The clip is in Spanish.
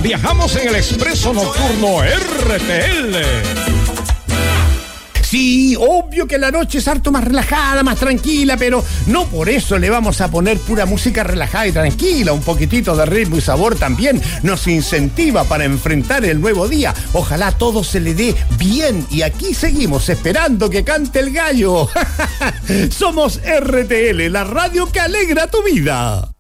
Viajamos en el expreso nocturno RTL. Sí, obvio que la noche es harto más relajada, más tranquila, pero no por eso le vamos a poner pura música relajada y tranquila. Un poquitito de ritmo y sabor también nos incentiva para enfrentar el nuevo día. Ojalá todo se le dé bien y aquí seguimos esperando que cante el gallo. Somos RTL, la radio que alegra tu vida.